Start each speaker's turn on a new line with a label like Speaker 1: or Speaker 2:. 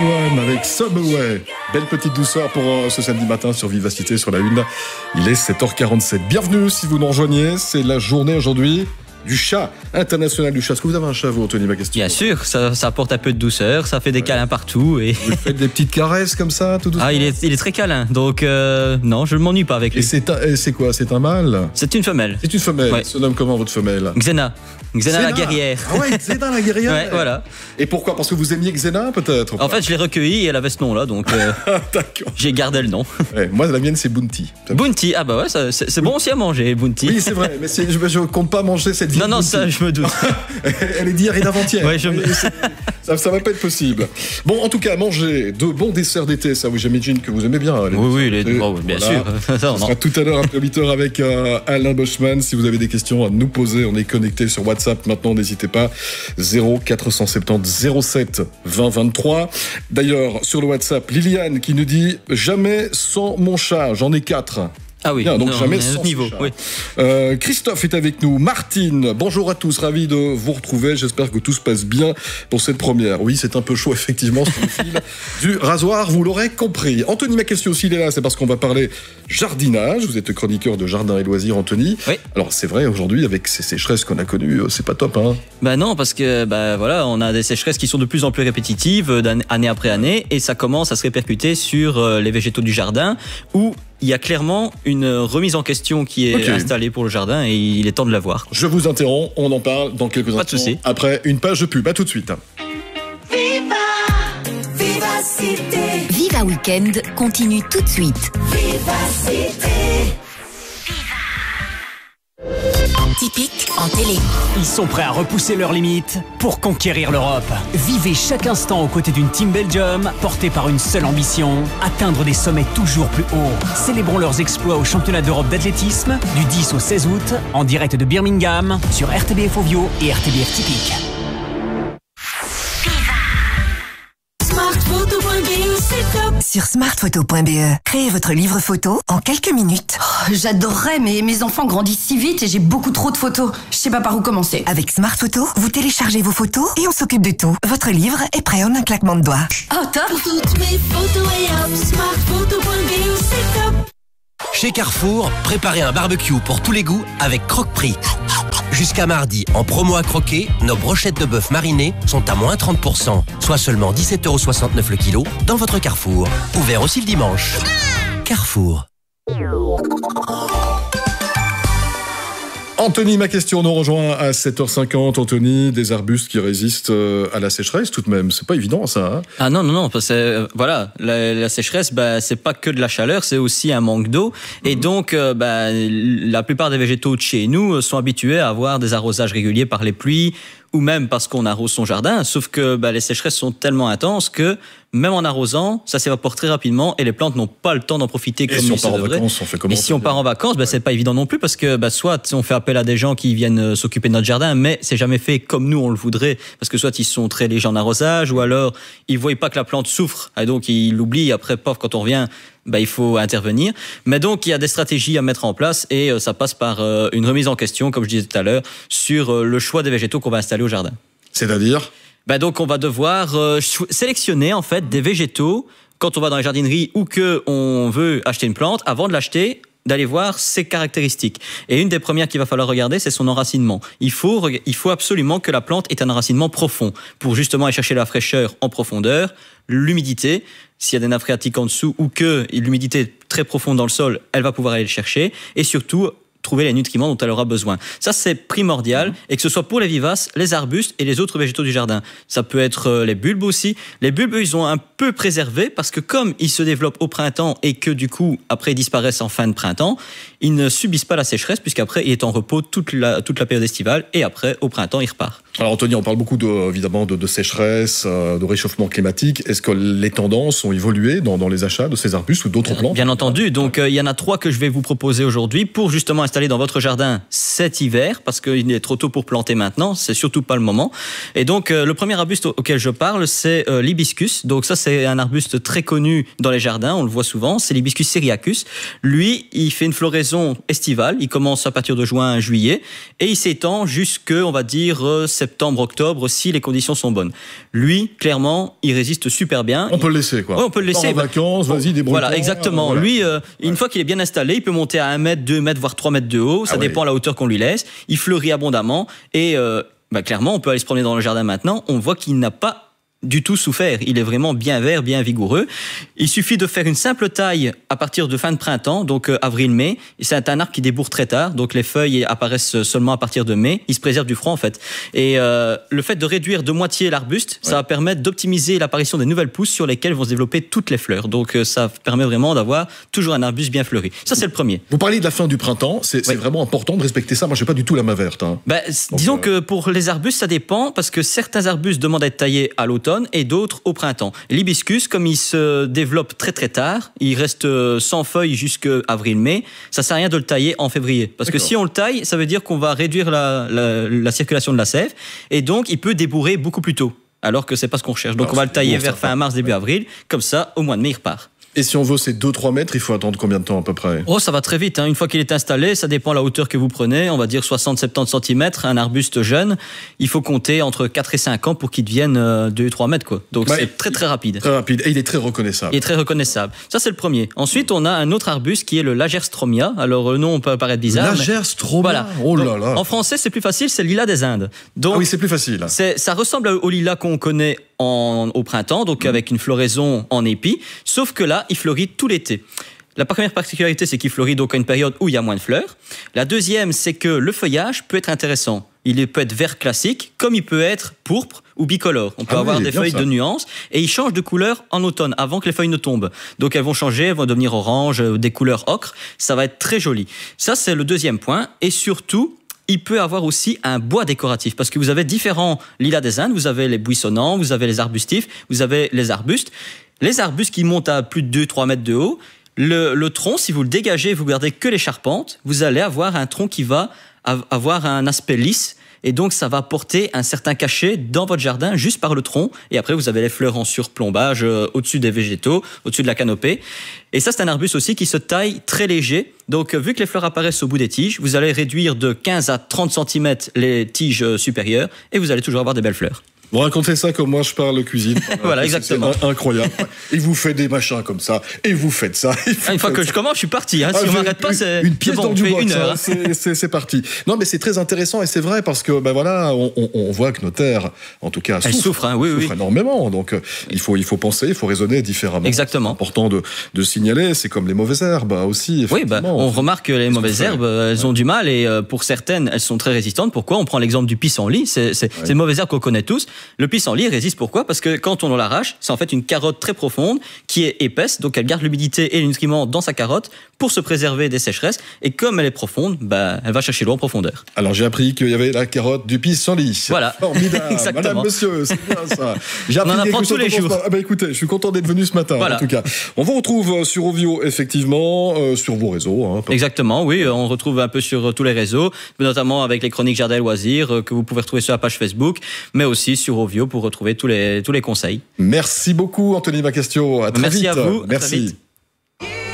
Speaker 1: Avec Subway. Belle petite douceur pour ce samedi matin sur Vivacité sur la Une. Il est 7h47. Bienvenue si vous nous rejoignez. C'est la journée aujourd'hui du chat, international du chat. Est-ce que vous avez un chat, vous, Anthony, ma question?
Speaker 2: Bien sûr, ça apporte un peu de douceur, ça fait des câlins partout. Et...
Speaker 1: Vous faites des petites caresses comme ça, tout doucement?
Speaker 2: Ah, il est très câlin, donc non, je ne m'ennuie pas avec lui.
Speaker 1: Et c'est quoi? C'est un mâle?
Speaker 2: C'est une femelle.
Speaker 1: C'est une femelle.
Speaker 2: Ouais.
Speaker 1: Se nomme comment votre femelle?
Speaker 2: Xena la guerrière.
Speaker 1: Ah ouais, Xena la guerrière.
Speaker 2: Ouais, voilà.
Speaker 1: Et pourquoi? Parce que vous aimiez Xena, peut-être?
Speaker 2: En fait, je l'ai recueillie et elle avait ce nom-là, donc
Speaker 1: d'accord.
Speaker 2: j'ai gardé le nom.
Speaker 1: Ouais, moi, la mienne, c'est Bounty.
Speaker 2: Bounty, ah bah ouais, c'est bon aussi à manger, Bounty.
Speaker 1: Oui, c'est vrai, mais je compte pas manger cette vie.
Speaker 2: Non,
Speaker 1: Bounty.
Speaker 2: ça, je me doute.
Speaker 1: Elle est d'hier et d'avant-hier.
Speaker 2: Ouais,
Speaker 1: ça va pas être possible. Bon, en tout cas, manger de bons desserts d'été, ça, oui, j'imagine que vous aimez bien.
Speaker 2: Oui, bien sûr.
Speaker 1: Ça, on sera tout à l'heure après 8h avec Alain Boschman. Si vous avez des questions à nous poser, on est connecté sur WhatsApp maintenant, n'hésitez pas. 0470 07 20 23. D'ailleurs, sur le WhatsApp, Liliane qui nous dit « Jamais sans mon chat, j'en ai 4 ».
Speaker 2: Ah oui,
Speaker 1: bien, donc jamais sans
Speaker 2: niveau. Oui.
Speaker 1: Christophe est avec nous. Martine, bonjour à tous, ravi de vous retrouver. J'espère que tout se passe bien pour cette première. Oui, c'est un peu chaud effectivement sur le fil du rasoir, vous l'aurez compris. Anthony, ma question s'il est là, c'est parce qu'on va parler jardinage. Vous êtes chroniqueur de Jardin et Loisirs, Anthony.
Speaker 2: Oui.
Speaker 1: Alors c'est vrai, aujourd'hui, avec ces sécheresses qu'on a connues, c'est pas top, hein?
Speaker 2: Bah non, parce que voilà, on a des sécheresses qui sont de plus en plus répétitives année après année, et ça commence à se répercuter sur les végétaux du jardin, où il y a clairement une remise en question qui est installée pour le jardin et il est temps de la voir.
Speaker 1: Je vous interromps, on en parle dans quelques instants.
Speaker 2: Pas de souci.
Speaker 1: Après une page de pub, à tout de suite.
Speaker 3: Vivacité. Viva Weekend continue tout de suite. Vivacité. Typique en télé.
Speaker 4: Ils sont prêts à repousser leurs limites pour conquérir l'Europe. Vivez chaque instant aux côtés d'une Team Belgium portée par une seule ambition, atteindre des sommets toujours plus hauts. Célébrons leurs exploits au championnat d'Europe d'athlétisme du 10 au 16 août en direct de Birmingham sur RTBF Ovio et RTBF Typique.
Speaker 3: Sur smartphoto.be, créez votre livre photo en quelques minutes.
Speaker 5: Oh, j'adorerais, mais mes enfants grandissent si vite et j'ai beaucoup trop de photos. Je sais pas par où commencer.
Speaker 3: Avec Smartphoto, vous téléchargez vos photos et on s'occupe de tout. Votre livre est prêt en un claquement de doigts.
Speaker 5: Oh, top!
Speaker 6: Pour toutes mes photos et hop, smartphoto.be, c'est top.
Speaker 7: Chez Carrefour, préparez un barbecue pour tous les goûts avec Croque-Prix. Jusqu'à mardi, en promo à croquer, nos brochettes de bœuf marinées sont à moins 30%, soit seulement 17,69€ le kilo dans votre Carrefour. Ouvert aussi le dimanche. Carrefour.
Speaker 1: Anthony, ma question nous rejoint à 7h50. Anthony, des arbustes qui résistent à la sécheresse tout de même. C'est pas évident ça, hein?
Speaker 2: Ah non, parce que voilà, la sécheresse, c'est pas que de la chaleur, c'est aussi un manque d'eau. Et donc, la plupart des végétaux de chez nous sont habitués à avoir des arrosages réguliers par les pluies, ou même parce qu'on arrose son jardin, sauf que les sécheresses sont tellement intenses que même en arrosant, ça s'évapore très rapidement et les plantes n'ont pas le temps d'en profiter comme il se devrait. Et si on part en vacances, c'est pas évident non plus parce que soit on fait appel à des gens qui viennent s'occuper de notre jardin, mais c'est jamais fait comme nous on le voudrait parce que soit ils sont très légers en arrosage ou alors ils voient pas que la plante souffre et donc ils l'oublient. Après, quand on revient, il faut intervenir. Mais donc, il y a des stratégies à mettre en place et ça passe par une remise en question, comme je disais tout à l'heure, sur le choix des végétaux qu'on va installer au jardin.
Speaker 1: C'est-à-dire ?
Speaker 2: Donc, on va devoir sélectionner en fait des végétaux quand on va dans les jardineries ou qu'on veut acheter une plante. Avant de l'acheter, d'aller voir ses caractéristiques. Et une des premières qu'il va falloir regarder, c'est son enracinement. Il faut absolument que la plante ait un enracinement profond pour justement aller chercher la fraîcheur en profondeur, l'humidité. S'il y a des nappes phréatiques en dessous ou que l'humidité est très profonde dans le sol, elle va pouvoir aller le chercher. Et surtout, trouver les nutriments dont elle aura besoin. Ça, c'est primordial, et que ce soit pour les vivaces, les arbustes et les autres végétaux du jardin. Ça peut être les bulbes aussi. Les bulbes, ils sont un peu préservés parce que comme ils se développent au printemps et que du coup, après, ils disparaissent en fin de printemps, ils ne subissent pas la sécheresse puisqu'après, il est en repos toute la période estivale et après, au printemps, il repart.
Speaker 1: Alors Anthony, on parle beaucoup évidemment de sécheresse, de réchauffement climatique. Est-ce que les tendances ont évolué dans les achats de ces arbustes ou d'autres plantes ?
Speaker 2: Bien entendu. Donc, il y en a 3 que je vais vous proposer aujourd'hui pour justement installer dans votre jardin cet hiver, parce qu'il est trop tôt pour planter maintenant, c'est surtout pas le moment. Et donc, le premier arbuste auquel je parle, c'est l'hibiscus. Donc ça, c'est un arbuste très connu dans les jardins, on le voit souvent, c'est l'hibiscus syriacus. Lui, il fait une floraison estivale, il commence à partir de juin à juillet, et il s'étend jusque, on va dire, septembre, octobre, si les conditions sont bonnes. Lui, clairement, il résiste super bien.
Speaker 1: On peut le laisser, quoi.
Speaker 2: Ouais, on peut le laisser.
Speaker 1: En vacances, vas-y, débrouille-toi.
Speaker 2: Voilà, exactement.
Speaker 1: Voilà.
Speaker 2: Lui, une fois qu'il est bien installé, il peut monter à 1 mètre, 2 mètres, voire 3 mètres de haut. Ça dépend de la hauteur qu'on lui laisse. Il fleurit abondamment. Et clairement, on peut aller se promener dans le jardin maintenant. On voit qu'il n'a pas du tout souffert. Il est vraiment bien vert, bien vigoureux. Il suffit de faire une simple taille à partir de fin de printemps, donc avril-mai. C'est un arbre qui débourre très tard, donc les feuilles apparaissent seulement à partir de mai. Il se préserve du froid en fait. Et le fait de réduire de moitié l'arbuste, ça va permettre d'optimiser l'apparition des nouvelles pousses sur lesquelles vont se développer toutes les fleurs. Donc ça permet vraiment d'avoir toujours un arbuste bien fleuri. Ça c'est le premier.
Speaker 1: Vous parlez de la fin du printemps, c'est vraiment important de respecter ça. Moi je n'ai pas du tout la main verte. Hein.
Speaker 2: Disons que pour les arbustes ça dépend, parce que certains arbustes demandent à être taillés à l'automne et d'autres au printemps. L'hibiscus, comme il se développe très très tard, il reste sans feuilles jusqu'à avril-mai, ça sert à rien de le tailler en février. Parce que si on le taille, ça veut dire qu'on va réduire la circulation de la sève, et donc il peut débourrer beaucoup plus tôt, alors que c'est pas ce qu'on recherche. Donc on va le tailler vers fin mars, début avril, comme ça, au mois de mai, il repart.
Speaker 1: Et si on veut ces 2-3 mètres, il faut attendre combien de temps à peu près ?
Speaker 2: Oh, ça va très vite. Hein. Une fois qu'il est installé, ça dépend de la hauteur que vous prenez. On va dire 60-70 cm. Un arbuste jeune, il faut compter entre 4 et 5 ans pour qu'il devienne 2-3 mètres. Quoi. Donc c'est très très rapide.
Speaker 1: Très rapide. Et il est très reconnaissable.
Speaker 2: Il est très reconnaissable. Ça, c'est le premier. Ensuite, on a un autre arbuste qui est le Lagerstromia. Alors, le nom peut paraître bizarre.
Speaker 1: Lagerstromia.
Speaker 2: Voilà.
Speaker 1: Oh là
Speaker 2: donc,
Speaker 1: là.
Speaker 2: en français, c'est plus facile, c'est le lilas des Indes. Donc,
Speaker 1: oui, c'est plus facile.
Speaker 2: Ça ressemble au lilas qu'on connaît au printemps, donc avec une floraison en épi, sauf que là, il fleurit tout l'été. La première particularité, c'est qu'il fleurit donc à une période où il y a moins de fleurs. La deuxième, c'est que le feuillage peut être intéressant. Il peut être vert classique, comme il peut être pourpre ou bicolore. On peut avoir des feuilles de nuances, et il change de couleur en automne, avant que les feuilles ne tombent. Donc elles vont changer, elles vont devenir orange, des couleurs ocre. Ça va être très joli. Ça, c'est le deuxième point. Et surtout, il peut avoir aussi un bois décoratif, parce que vous avez différents lilas des Indes. Vous avez les buissonnants, vous avez les arbustifs, vous avez les arbustes. Les arbustes qui montent à plus de 2-3 mètres de haut, le tronc, si vous le dégagez, vous gardez que les charpentes, vous allez avoir un tronc qui va avoir un aspect lisse, et donc ça va porter un certain cachet dans votre jardin juste par le tronc, et après vous avez les fleurs en surplombage au-dessus des végétaux, au-dessus de la canopée. Et ça, c'est un arbuste aussi qui se taille très léger. Donc vu que les fleurs apparaissent au bout des tiges, vous allez réduire de 15 à 30 cm les tiges supérieures, et vous allez toujours avoir des belles fleurs.
Speaker 1: Vous racontez ça comme moi je parle cuisine.
Speaker 2: Voilà, exactement.
Speaker 1: C'est incroyable. Il vous fait des machins comme ça, et vous faites ça.
Speaker 2: Une fois que je commence, je suis parti. Hein. Si on m'arrête pas, c'est
Speaker 1: une pièce dans du box.
Speaker 2: Une heure.
Speaker 1: C'est parti. Non, mais c'est très intéressant, et c'est vrai, parce que voilà, on voit que nos terres, en tout cas, souffrent énormément. Donc il faut penser, il faut raisonner différemment.
Speaker 2: Exactement.
Speaker 1: C'est important de signaler. C'est comme les mauvaises herbes aussi.
Speaker 2: Oui, on remarque que les mauvaises herbes, elles ont du mal, et pour certaines, elles sont très résistantes. Pourquoi ? On prend l'exemple du pissenlit. C'est une mauvaise herbe qu'on connaît tous. Le pissenlit résiste, pourquoi ? Parce que quand on l'arrache, c'est en fait une carotte très profonde qui est épaisse, donc elle garde l'humidité et les nutriments dans sa carotte pour se préserver des sécheresses, et comme elle est profonde, elle va chercher l'eau en profondeur.
Speaker 1: Alors j'ai appris qu'il y avait la carotte du pissenlit.
Speaker 2: Voilà.
Speaker 1: Formidable.
Speaker 2: Exactement.
Speaker 1: Madame, monsieur, c'est bien ça.
Speaker 2: On en apprend tous les jours.
Speaker 1: Écoutez, je suis content d'être venu ce matin, en tout cas. On vous retrouve sur Ovio, effectivement, sur vos réseaux. Hein,
Speaker 2: exactement, oui, on retrouve un peu sur tous les réseaux, notamment avec les chroniques Jardin et Loisirs, que vous pouvez retrouver sur la page Facebook, mais aussi sur Ovio pour retrouver tous les conseils.
Speaker 1: Merci beaucoup, Anthony Macastio. À très vite.
Speaker 2: Merci à vous.
Speaker 1: Merci.